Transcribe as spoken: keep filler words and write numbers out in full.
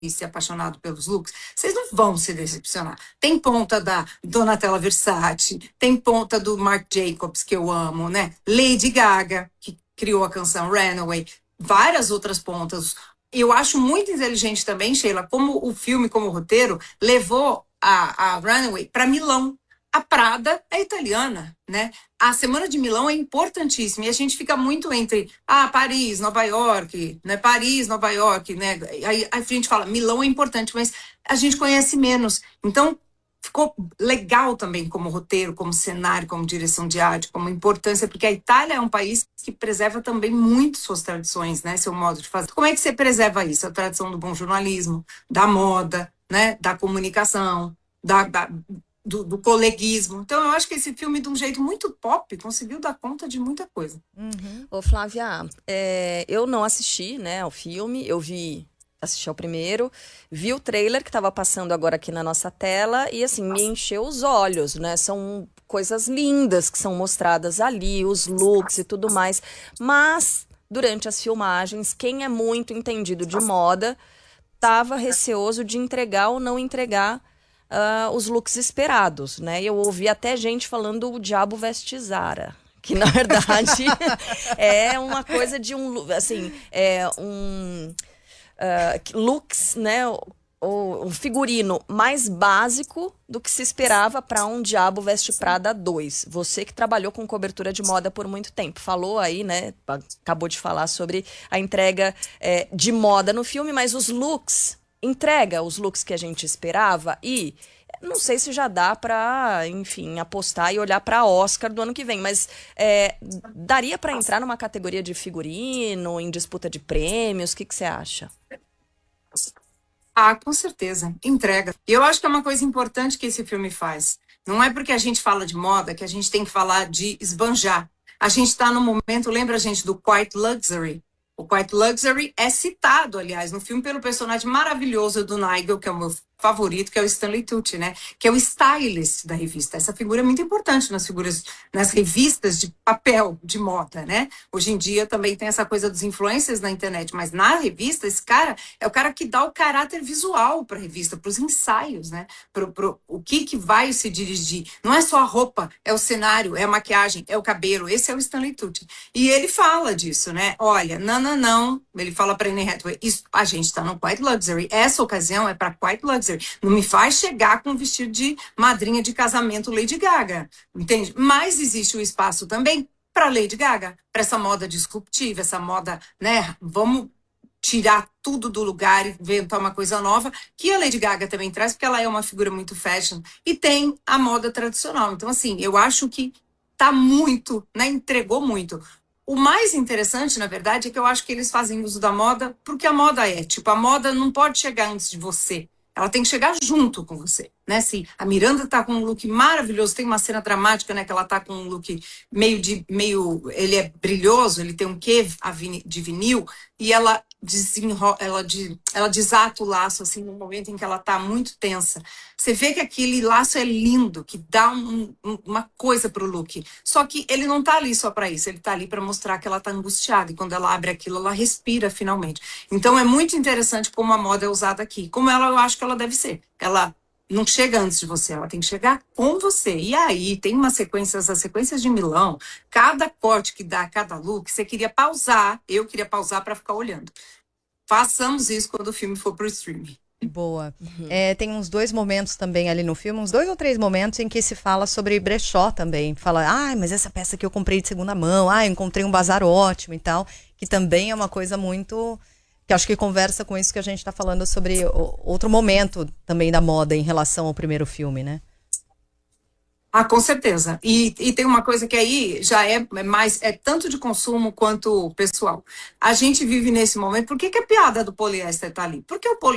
e apaixonado pelos looks, vocês não vão se decepcionar. Tem ponta da Donatella Versace, tem ponta do Marc Jacobs, que eu amo, né? Lady Gaga, que criou a canção Runaway, várias outras pontas. Eu acho muito inteligente também, Sheila, como o filme, como o roteiro, levou a, a Runaway para Milão. A Prada é italiana, né? A Semana de Milão é importantíssima e a gente fica muito entre ah, Paris, Nova York, né? Paris, Nova York, né? Aí a gente fala, Milão é importante, mas a gente conhece menos. Então, ficou legal também como roteiro, como cenário, como direção de arte, como importância, porque a Itália é um país que preserva também muito suas tradições, né? Seu modo de fazer. Como é que você preserva isso? A tradição do bom jornalismo, da moda, né? Da comunicação, da... da Do, do coleguismo. Então, eu acho que esse filme, de um jeito muito pop, conseguiu dar conta de muita coisa. Uhum. Ô, Flávia, é, eu não assisti, né, ao filme, eu vi, assisti ao primeiro, vi o trailer que estava passando agora aqui na nossa tela e, assim, me encheu os olhos, né, são coisas lindas que são mostradas ali, os looks e tudo mais, mas, durante as filmagens, quem é muito entendido de moda estava receoso de entregar ou não entregar Uh, os looks esperados, né? Eu ouvi até gente falando o diabo veste Zara, que na verdade é uma coisa de um, assim, é um uh, looks, né? O, um figurino mais básico do que se esperava para um Diabo Veste Prada dois. Você que trabalhou com cobertura de moda por muito tempo, falou aí, né? Acabou de falar sobre a entrega é, de moda no filme, mas os looks entrega os looks que a gente esperava e não sei se já dá para, enfim, apostar e olhar para Oscar do ano que vem, mas é, daria para entrar numa categoria de figurino, em disputa de prêmios, o que que você acha? Ah, com certeza, entrega. E eu acho que é uma coisa importante que esse filme faz. Não é porque a gente fala de moda que a gente tem que falar de esbanjar. A gente está no momento, lembra a gente do Quiet Luxury? O Quiet Luxury é citado, aliás, no filme pelo personagem maravilhoso do Nigel, que é o meu favorito, que é o Stanley Tucci, né? Que é o stylist da revista. Essa figura é muito importante nas figuras, nas revistas de papel, de moda, né? Hoje em dia também tem essa coisa dos influencers na internet, mas na revista, esse cara é o cara que dá o caráter visual para a revista, para os ensaios, né? Pro, pro, o que, que vai se dirigir. Não é só a roupa, é o cenário, é a maquiagem, é o cabelo. Esse é o Stanley Tucci. E ele fala disso, né? Olha, não, não, não. Ele fala para Anne Hathaway, isso, a gente está no Quiet Luxury. Essa ocasião é para Quiet Luxury. Não me faz chegar com um vestido de madrinha de casamento Lady Gaga, entende? Mas existe o espaço também para Lady Gaga, para essa moda disruptiva, essa moda, né? Vamos tirar tudo do lugar e inventar uma coisa nova, que a Lady Gaga também traz, porque ela é uma figura muito fashion e tem a moda tradicional. Então, assim, eu acho que tá muito, né? Entregou muito. O mais interessante, na verdade, é que eu acho que eles fazem uso da moda porque a moda é, tipo, a moda não pode chegar antes de você. Ela tem que chegar junto com você, né? Se a Miranda tá com um look maravilhoso, tem uma cena dramática, né? Que ela tá com um look meio de, meio, ele é brilhoso, ele tem um quê de vinil, e ela desenro, ela, de, ela desata o laço, assim, no momento em que ela tá muito tensa. Você vê que aquele laço é lindo, que dá um, um, uma coisa pro look. Só que ele não tá ali só para isso, ele tá ali para mostrar que ela tá angustiada, e quando ela abre aquilo, ela respira finalmente. Então é muito interessante como a moda é usada aqui, como ela, eu acho que ela deve ser. Ela não chega antes de você, ela tem que chegar com você. E aí, tem umas sequências, as sequências de Milão, cada corte que dá, cada look, você queria pausar, eu queria pausar para ficar olhando. Façamos isso quando o filme for pro streaming. Boa. Uhum. É, tem uns dois momentos também ali no filme, uns dois ou três momentos em que se fala sobre brechó também. Fala, ah, mas essa peça que eu comprei de segunda mão, ah, eu encontrei um bazar ótimo e tal, que também é uma coisa muito... que acho que conversa com isso que a gente está falando sobre outro momento também da moda em relação ao primeiro filme, né? Ah, com certeza. E, e tem uma coisa que aí já é mais, é tanto de consumo quanto pessoal. A gente vive nesse momento, por que, que a piada do poliéster tá ali? Porque o poliéster